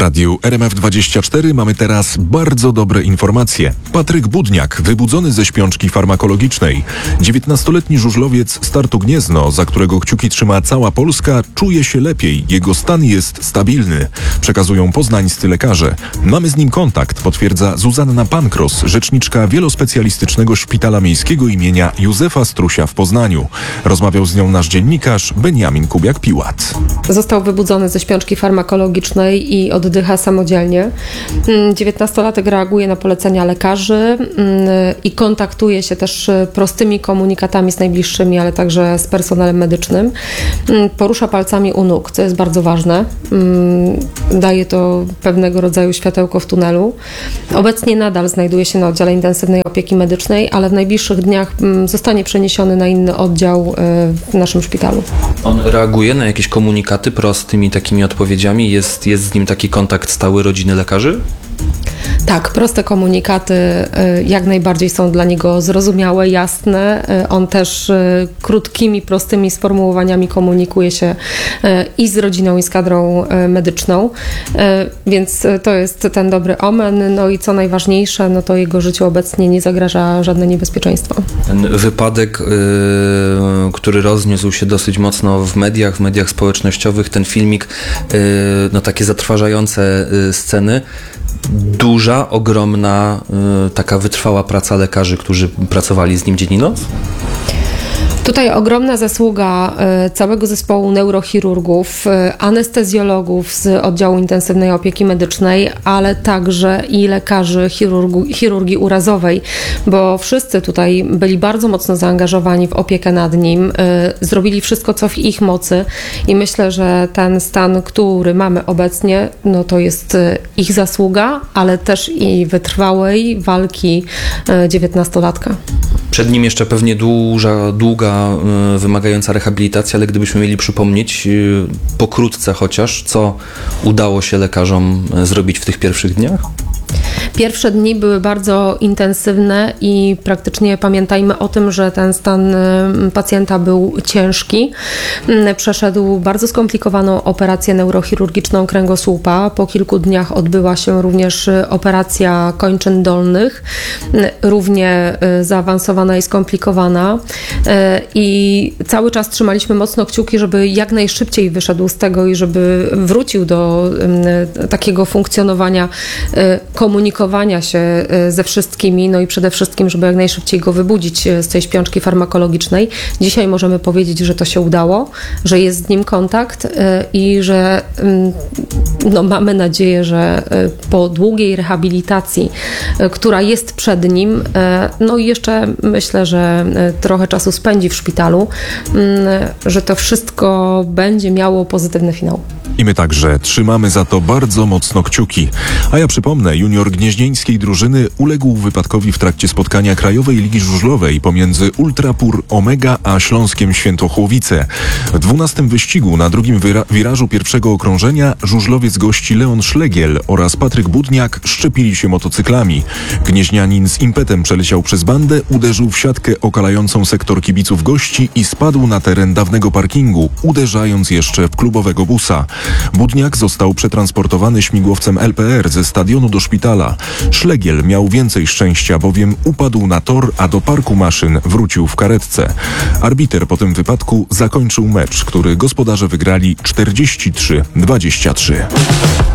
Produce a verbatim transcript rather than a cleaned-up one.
radiu R M F dwadzieścia cztery mamy teraz bardzo dobre informacje. Patryk Budniak, wybudzony ze śpiączki farmakologicznej. dziewiętnastoletni żużlowiec startu Gniezno, za którego kciuki trzyma cała Polska, czuje się lepiej. Jego stan jest stabilny. Przekazują poznańscy lekarze. Mamy z nim kontakt, potwierdza Zuzanna Pankros, rzeczniczka Wielospecjalistycznego Szpitala Miejskiego imienia Józefa Strusia w Poznaniu. Rozmawiał z nią nasz dziennikarz Beniamin Kubiak-Piłat. Został wybudzony ze śpiączki farmakologicznej i oddycha samodzielnie. dziewiętnastolatek reaguje na polecenia lekarzy i kontaktuje się też prostymi komunikatami z najbliższymi, ale także z personelem medycznym. Porusza palcami u nóg, co jest bardzo ważne. Daje to pewnego rodzaju światełko w tunelu. Obecnie nadal znajduje się na oddziale intensywnej opieki medycznej, ale w najbliższych dniach zostanie przeniesiony na inny oddział w naszym szpitalu. On reaguje na jakieś komunikaty prostymi takimi odpowiedziami? Jest, jest z nim taki kontakt stały rodziny lekarzy? Tak, proste komunikaty jak najbardziej są dla niego zrozumiałe, jasne. On też krótkimi, prostymi sformułowaniami komunikuje się i z rodziną, i z kadrą medyczną, więc to jest ten dobry omen. No i co najważniejsze, no to jego życiu obecnie nie zagraża żadne niebezpieczeństwo. Ten wypadek, yy, który rozniósł się dosyć mocno w mediach, w mediach społecznościowych, ten filmik, yy, no takie zatrważające yy, sceny, duża, ogromna, y, taka wytrwała praca lekarzy, którzy pracowali z nim dzień i noc? Tutaj ogromna zasługa y, całego zespołu neurochirurgów, y, anestezjologów z oddziału intensywnej opieki medycznej, ale także i lekarzy chirurgu, chirurgii urazowej, bo wszyscy tutaj byli bardzo mocno zaangażowani w opiekę nad nim, y, zrobili wszystko, co w ich mocy i myślę, że ten stan, który mamy obecnie, no to jest y, ich zasługa, ale też i wytrwałej walki y, dziewiętnastolatka. Przed nim jeszcze pewnie duża, długa, y, wymagająca rehabilitacja, ale gdybyśmy mieli przypomnieć y, pokrótce chociaż, co udało się lekarzom zrobić w tych pierwszych dniach? Pierwsze dni były bardzo intensywne i praktycznie pamiętajmy o tym, że ten stan pacjenta był ciężki. Przeszedł bardzo skomplikowaną operację neurochirurgiczną kręgosłupa. Po kilku dniach odbyła się również operacja kończyn dolnych, równie zaawansowana i skomplikowana. I cały czas trzymaliśmy mocno kciuki, żeby jak najszybciej wyszedł z tego i żeby wrócił do takiego funkcjonowania, komunikowania się ze wszystkimi, no i przede wszystkim, żeby jak najszybciej go wybudzić z tej śpiączki farmakologicznej. Dzisiaj możemy powiedzieć, że to się udało, że jest z nim kontakt i że no, mamy nadzieję, że po długiej rehabilitacji, która jest przed nim, no i jeszcze myślę, że trochę czasu spędzi w szpitalu, że to wszystko będzie miało pozytywny finał. I my także trzymamy za to bardzo mocno kciuki. A ja przypomnę, junior gnieźnieńskiej drużyny uległ wypadkowi w trakcie spotkania Krajowej Ligi Żużlowej pomiędzy Ultrapur Omega a Śląskiem Świętochłowice. W dwunastym wyścigu na drugim wira- wirażu pierwszego okrążenia żużlowiec gości Leon Szlegiel oraz Patryk Budniak szczepili się motocyklami. Gnieźnianin z impetem przeleciał przez bandę, uderzył w siatkę okalającą sektor kibiców gości i spadł na teren dawnego parkingu, uderzając jeszcze w klubowego busa. Budniak został przetransportowany śmigłowcem L P R ze stadionu do szpitala. Szlegiel miał więcej szczęścia, bowiem upadł na tor, a do parku maszyn wrócił w karetce. Arbiter po tym wypadku zakończył mecz, który gospodarze wygrali czterdzieści trzy dwadzieścia trzy.